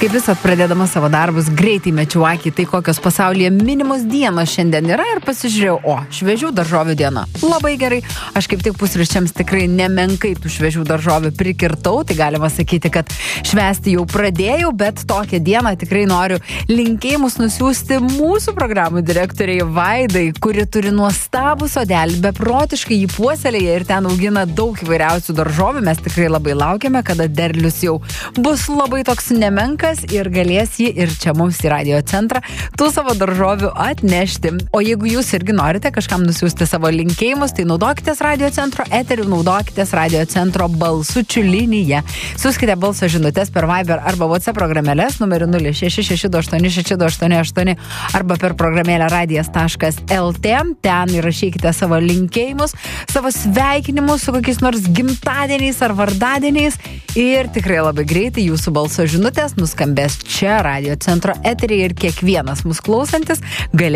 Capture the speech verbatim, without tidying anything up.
Kaip visat pradėdama savo darbus, greitai mečiau akį tai, kokios pasaulyje minimos dienos šiandien yra ir pasižiūrėjau, o, šviežių daržovių diena. Labai gerai. Aš kaip tik pusryčiams tikrai nemenkai tų šviežių daržovių prikirtau, tai galima sakyti, kad švęsti jau pradėjau, bet tokią dieną tikrai noriu linkėjimus nusiųsti mūsų programų direktoriai Vaidai, kuri turi nuostabų sodelį, beprotiškai jį puoselėja ir ten augina daug įvairiausių daržovių. Mes tikrai labai laukiame, kada derlius jau bus labai toks nemenkas ir galės jį ir čia mums į radio centrą tų savo daržovių atnešti. O jeigu jūs irgi norite kažkam nusiųsti savo linkėjimus, tai naudokitės radio centro eterių, naudokitės radio centro balsučių liniją. Siųskite balso žinutės per Viber arba WhatsApp programėlės numeriu nulis šeši šeši du aštuoni šeši du aštuoni aštuoni arba per programėlę radijas taškas lt. Ten įrašykite savo linkėjimus, savo sveikinimus su kokiais nors gimtadieniais ar vardadieniais ir tikrai labai greitai jūsų balso žinutės nuskambės čia radio centro eteryje ir kiekvienas mus klausantis galės